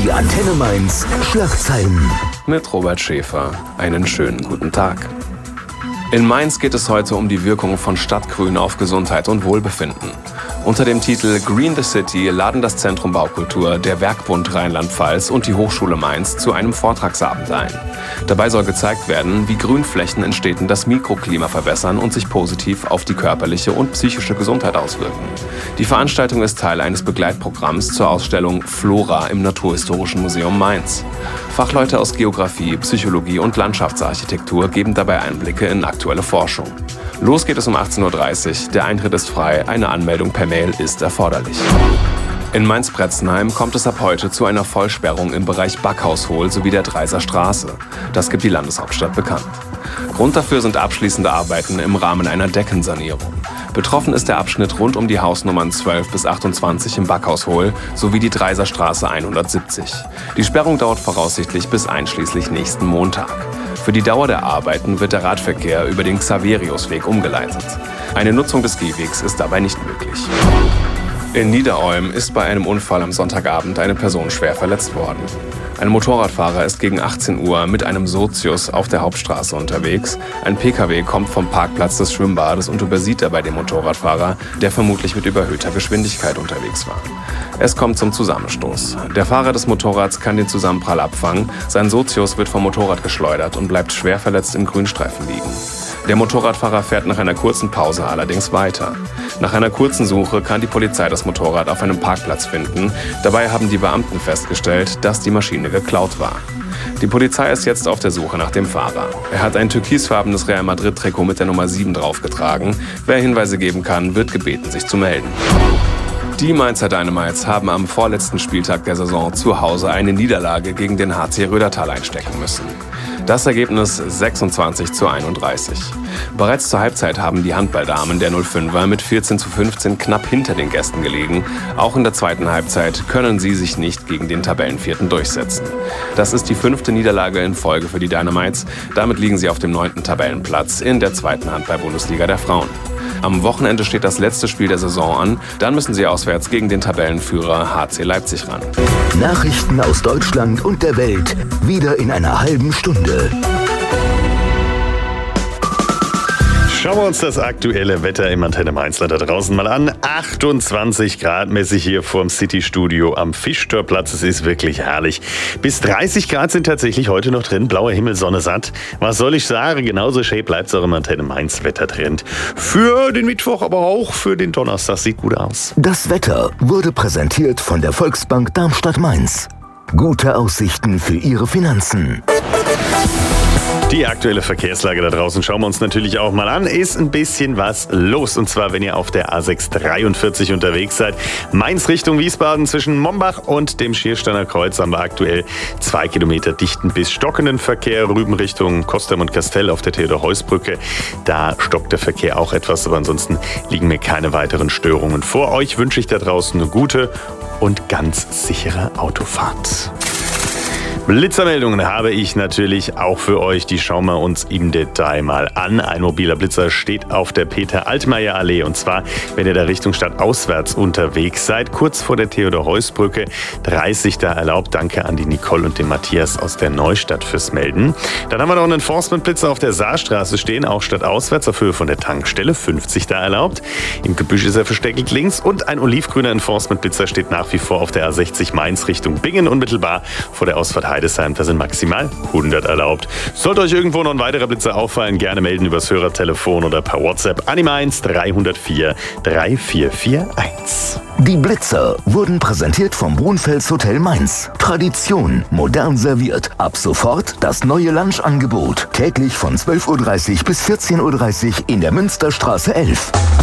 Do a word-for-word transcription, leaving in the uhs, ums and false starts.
Die Antenne Mainz Schlagzeilen. Mit Robert Schäfer. Einen schönen guten Tag. In Mainz geht es heute um die Wirkung von Stadtgrün auf Gesundheit und Wohlbefinden. Unter dem Titel Green the City laden das Zentrum Baukultur, der Werkbund Rheinland-Pfalz und die Hochschule Mainz zu einem Vortragsabend ein. Dabei soll gezeigt werden, wie Grünflächen in Städten das Mikroklima verbessern und sich positiv auf die körperliche und psychische Gesundheit auswirken. Die Veranstaltung ist Teil eines Begleitprogramms zur Ausstellung Flora im Naturhistorischen Museum Mainz. Fachleute aus Geografie, Psychologie und Landschaftsarchitektur geben dabei Einblicke in aktuelle Forschung. Los geht es um achtzehn Uhr dreißig, der Eintritt ist frei, eine Anmeldung per Mail ist erforderlich. In Mainz-Bretzenheim kommt es ab heute zu einer Vollsperrung im Bereich Backhaushohl sowie der Dreiser Straße. Das gibt die Landeshauptstadt bekannt. Grund dafür sind abschließende Arbeiten im Rahmen einer Deckensanierung. Betroffen ist der Abschnitt rund um die Hausnummern zwölf bis achtundzwanzig im Backhaushohl sowie die Dreiser Straße hundertsiebzig. Die Sperrung dauert voraussichtlich bis einschließlich nächsten Montag. Für die Dauer der Arbeiten wird der Radverkehr über den Xaveriusweg umgeleitet. Eine Nutzung des Gehwegs ist dabei nicht möglich. In Niederolm ist bei einem Unfall am Sonntagabend eine Person schwer verletzt worden. Ein Motorradfahrer ist gegen achtzehn Uhr mit einem Sozius auf der Hauptstraße unterwegs. Ein Pkw kommt vom Parkplatz des Schwimmbades und übersieht dabei den Motorradfahrer, der vermutlich mit überhöhter Geschwindigkeit unterwegs war. Es kommt zum Zusammenstoß. Der Fahrer des Motorrads kann den Zusammenprall abfangen, sein Sozius wird vom Motorrad geschleudert und bleibt schwer verletzt im Grünstreifen liegen. Der Motorradfahrer fährt nach einer kurzen Pause allerdings weiter. Nach einer kurzen Suche kann die Polizei das Motorrad auf einem Parkplatz finden. Dabei haben die Beamten festgestellt, dass die Maschine geklaut war. Die Polizei ist jetzt auf der Suche nach dem Fahrer. Er hat ein türkisfarbenes Real Madrid-Trikot mit der Nummer sieben draufgetragen. Wer Hinweise geben kann, wird gebeten, sich zu melden. Die Mainzer Dynamites haben am vorletzten Spieltag der Saison zu Hause eine Niederlage gegen den H C Rödertal einstecken müssen. Das Ergebnis sechsundzwanzig zu einunddreißig. Bereits zur Halbzeit haben die Handballdamen der null fünfer mit vierzehn zu fünfzehn knapp hinter den Gästen gelegen. Auch in der zweiten Halbzeit können sie sich nicht gegen den Tabellenvierten durchsetzen. Das ist die fünfte Niederlage in Folge für die Dynamites. Damit liegen sie auf dem neunten Tabellenplatz in der zweiten Handball-Bundesliga der Frauen. Am Wochenende steht das letzte Spiel der Saison an. Dann müssen sie auswärts gegen den Tabellenführer H C Leipzig ran. Nachrichten aus Deutschland und der Welt. Wieder in einer halben Stunde. Schauen wir uns das aktuelle Wetter im Antenne Mainzler da draußen mal an. achtundzwanzig Grad mäßig hier vorm City-Studio am Fischtorplatz. Es ist wirklich herrlich. Bis dreißig Grad sind tatsächlich heute noch drin. Blauer Himmel, Sonne satt. Was soll ich sagen? Genauso schön bleibt es auch im Antenne Mainz Wettertrend. Für den Mittwoch, aber auch für den Donnerstag. Sieht gut aus. Das Wetter wurde präsentiert von der Volksbank Darmstadt-Mainz. Gute Aussichten für Ihre Finanzen. Die aktuelle Verkehrslage da draußen schauen wir uns natürlich auch mal an. Ist ein bisschen was los. Und zwar, wenn ihr auf der A sechs dreiundvierzig unterwegs seid. Mainz Richtung Wiesbaden zwischen Mombach und dem Schiersteiner Kreuz haben wir aktuell zwei Kilometer dichten bis stockenden Verkehr. Rüben Richtung Kostem und Kastell auf der Theodor-Heuss-Brücke. Da stockt der Verkehr auch etwas. Aber ansonsten liegen mir keine weiteren Störungen vor. Euch wünsche ich da draußen eine gute und ganz sichere Autofahrt. Blitzermeldungen habe ich natürlich auch für euch. Die schauen wir uns im Detail mal an. Ein mobiler Blitzer steht auf der Peter-Altmaier-Allee. Und zwar, wenn ihr da Richtung Stadt auswärts unterwegs seid, kurz vor der Theodor-Heuss-Brücke. dreißig da erlaubt. Danke an die Nicole und den Matthias aus der Neustadt fürs Melden. Dann haben wir noch einen Enforcement-Blitzer auf der Saarstraße stehen, auch stadtauswärts auf Höhe von der Tankstelle. fünfzig da erlaubt. Im Gebüsch ist er versteckt links. Und ein olivgrüner Enforcement-Blitzer steht nach wie vor auf der A sechzig Mainz Richtung Bingen, unmittelbar vor der Ausfahrt Heidesheim, da sind maximal hundert erlaubt. Sollte euch irgendwo noch ein weiterer Blitzer auffallen, gerne melden übers Hörertelefon oder per WhatsApp an die Mainz drei null vier drei vier vier eins. Die Blitzer wurden präsentiert vom Brunfels Hotel Mainz. Tradition, modern serviert. Ab sofort das neue Lunchangebot. Täglich von zwölf Uhr dreißig bis vierzehn Uhr dreißig in der Münsterstraße elf.